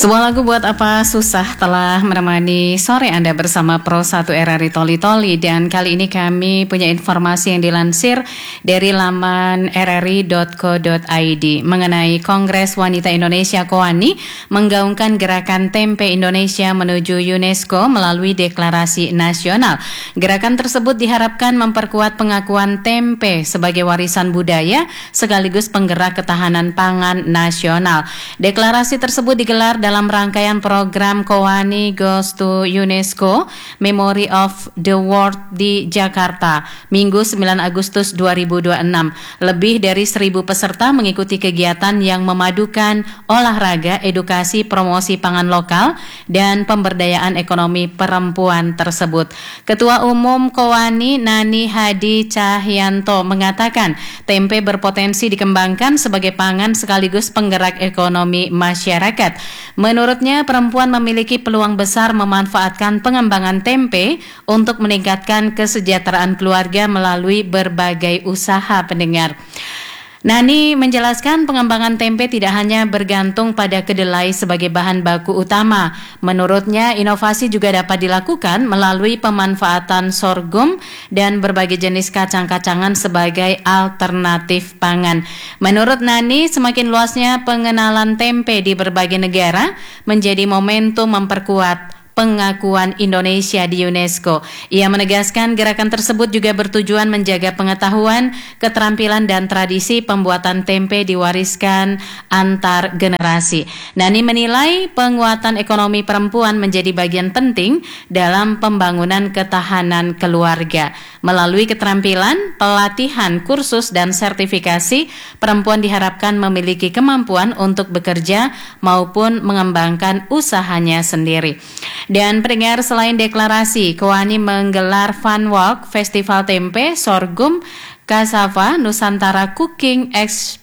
Sebuah lagu buat apa susah telah menemani sore Anda bersama Pro 1 RRI Toli Toli. Dan kali ini kami punya informasi yang dilansir dari laman rri.co.id mengenai Kongres Wanita Indonesia KOWANI menggaungkan gerakan Tempe Indonesia menuju UNESCO melalui deklarasi nasional. Gerakan tersebut diharapkan memperkuat pengakuan tempe sebagai warisan budaya sekaligus penggerak ketahanan pangan nasional. Deklarasi tersebut digelar dalam rangkaian program KOWANI Goes to UNESCO Memory of the World di Jakarta, Minggu 9 Agustus 2026. Lebih dari 1.000 peserta mengikuti kegiatan yang memadukan olahraga, edukasi, promosi pangan lokal, dan pemberdayaan ekonomi perempuan tersebut. Ketua Umum KOWANI Nani Hadi Cahyanto mengatakan tempe berpotensi dikembangkan sebagai pangan sekaligus penggerak ekonomi masyarakat. Menurutnya, perempuan memiliki peluang besar memanfaatkan pengembangan tempe untuk meningkatkan kesejahteraan keluarga melalui berbagai usaha. Pendengar, Nani menjelaskan pengembangan tempe tidak hanya bergantung pada kedelai sebagai bahan baku utama. Menurutnya, inovasi juga dapat dilakukan melalui pemanfaatan sorghum dan berbagai jenis kacang-kacangan sebagai alternatif pangan. Menurut Nani, semakin luasnya pengenalan tempe di berbagai negara menjadi momentum memperkuat pengakuan Indonesia di UNESCO. Ia menegaskan gerakan tersebut juga bertujuan menjaga pengetahuan, keterampilan, dan tradisi pembuatan tempe diwariskan antar generasi. Nani menilai penguatan ekonomi perempuan menjadi bagian penting dalam pembangunan ketahanan keluarga. Melalui keterampilan, pelatihan, kursus, dan sertifikasi, perempuan diharapkan memiliki kemampuan untuk bekerja maupun mengembangkan usahanya sendiri. Dan pendengar, selain deklarasi, KOWANI menggelar Fun Walk, Festival Tempe, Sorghum, Cassava, Nusantara Cooking Experience,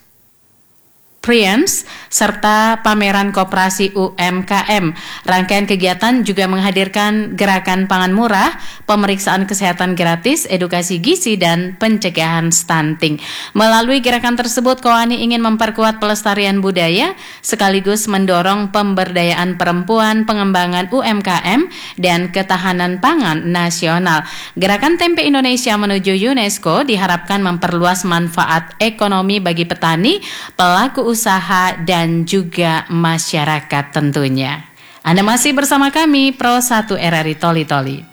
serta pameran koperasi UMKM. Rangkaian kegiatan juga menghadirkan gerakan pangan murah, pemeriksaan kesehatan gratis, edukasi gizi, dan pencegahan stunting. Melalui gerakan tersebut, KOWANI ingin memperkuat pelestarian budaya, sekaligus mendorong pemberdayaan perempuan, pengembangan UMKM, dan ketahanan pangan nasional. Gerakan Tempe Indonesia menuju UNESCO diharapkan memperluas manfaat ekonomi bagi petani, pelaku usaha, dan juga masyarakat tentunya. Anda masih bersama kami Pro 1 RRI Toli Toli.